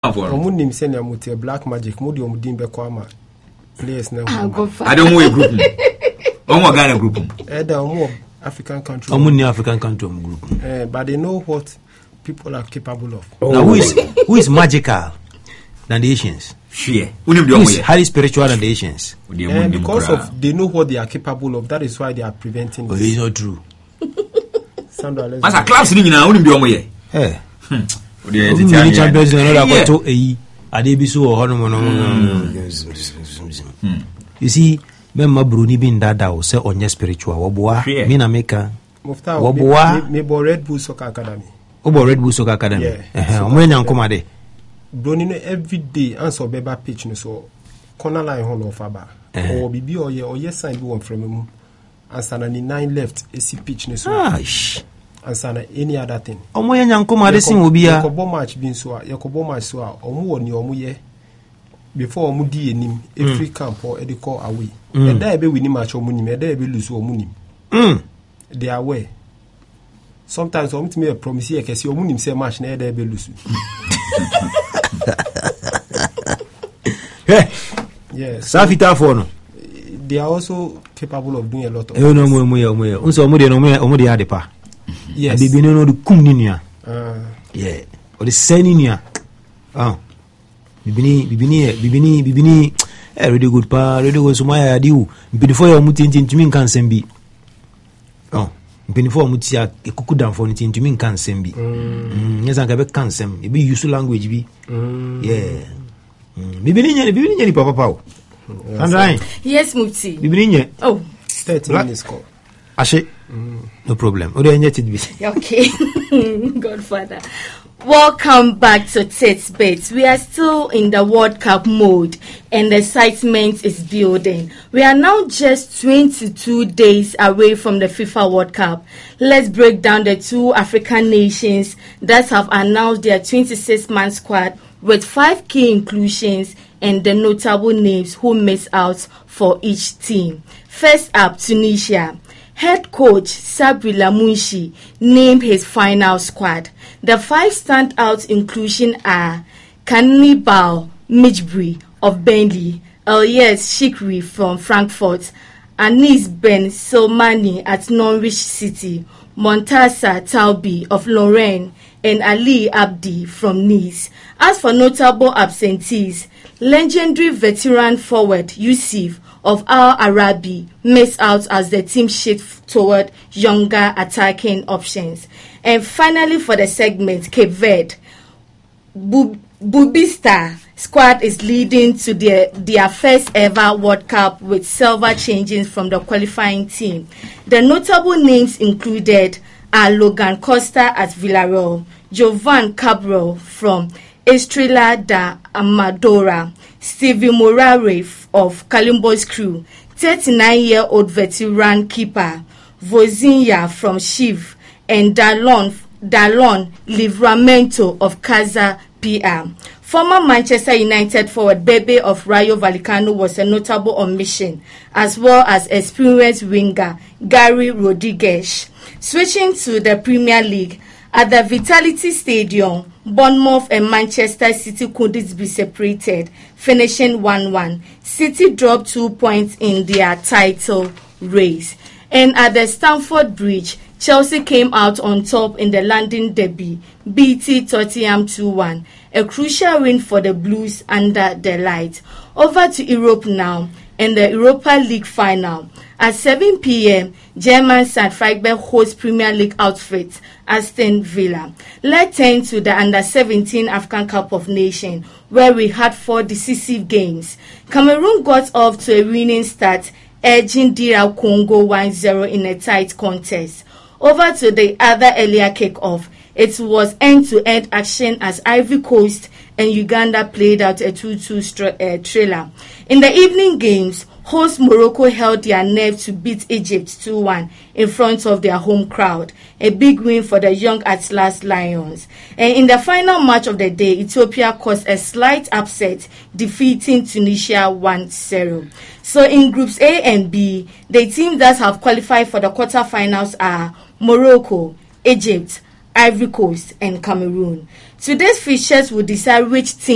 Omunim senior muti Black Magic mudi omudimbe kwama players na. I don't know a group. Omo Ghana group. Omo African country. Omo African country group. But they know what people are capable of. Now who is magical than the Asians? Sure. Who is highly spiritual than the Asians? Because of they know what they are capable of. That is why they are preventing. It's not true. Sandra, as a class in now, wouldn't be on way. The champions you see, member Bruni bin dada or say on your spiritual waboa, Mina Meka, Waboa, maybe Red Bull Soccer Academy. Red Bull Soccer Academy. When you come at Bruni every day answer Beba pitch so corner line hall of Faba or BB or yes, I do one from him. And Sanani 9 left, AC pitch so. And sana any other thing. Omo yan kuma de sin obi a. Yakobo match bin so a, Yakobo match so a, omo woni omo ye before omo di enim every camp or e call away. And da ebe win match omo nim, e da ebe lose omo nim. They are aware. Sometimes omo timi promise e kesi omo nim say match na e da ebe lose. Yes. Safita for no. They are also capable of doing a lot of. No mo. Unso omo de adepa. Yes. Bibi no the kumninia. Yeah. Or the seninia. Bibini. Really good pa. Really good. Sumaya adiu. Before you muti ntimi kan sembi. Before muti ya kuku dan for ntimi kan sembi. Yes, an kabe kan sem. Ibi use language bi. Yeah. Bibini nyani papa pao. Sandra. Yes, Muti. Bibini. Oh. 30 minutes call. Ashe. No problem. Okay. Godfather. Welcome back to Tits. We are still in the World Cup mode and the excitement is building. We are now just 22 days away from the FIFA World Cup. Let's break down the two African nations that have announced their 26-man squad with 5 key inclusions and the notable names who miss out for each team. First up, Tunisia. Head coach Sabri Lamouchi named his final squad. The 5 standout inclusions are Kanibal Mijbri of Burnley, Elias Shikri from Frankfurt, Anis Ben Silmani at Norwich City, Montasa Taubi of Lorraine, and Ali Abdi from Nice. As for notable absentees, legendary veteran forward Yusuf of Al Arabi missed out as the team shifts toward younger attacking options. And finally, for the segment, Cape Verde, Bubista squad is leading to their first ever World Cup with silver changes from the qualifying team. The notable names included are Logan Costa at Villarreal, Jovan Cabral from Estrela da Amadora, Stevie Morare of Kalimbo's crew, 39-year-old veteran keeper Vozinha from Shiv, and Dalon Livramento of Casa PR. Former Manchester United forward Bebe of Rayo Vallecano was a notable omission, as well as experienced winger Gary Rodriguez. Switching to the Premier League, at the Vitality Stadium, Bournemouth and Manchester City couldn't be separated, finishing 1-1. City dropped 2 points in their title race. And at the Stamford Bridge, Chelsea came out on top in the London derby, beating Tottenham 2-1. A crucial win for the Blues under the lights. Over to Europe now, and the Europa League final. At 7 p.m., German St. Freiburg hosts Premier League outfit Aston Villa. Let's turn to the Under-17 African Cup of Nations, where we had 4 decisive games. Cameroon got off to a winning start, edging DR Congo 1-0 in a tight contest. Over to the other earlier kick-off, it was end-to-end action as Ivory Coast and Uganda played out a 2-2 thriller. In the evening games, host Morocco held their nerve to beat Egypt 2-1 in front of their home crowd, a big win for the young Atlas Lions. And in the final match of the day, Ethiopia caused a slight upset, defeating Tunisia 1-0. So in groups A and B, the teams that have qualified for the quarterfinals are Morocco, Egypt, Ivory Coast, and Cameroon. Today's fixtures will decide which team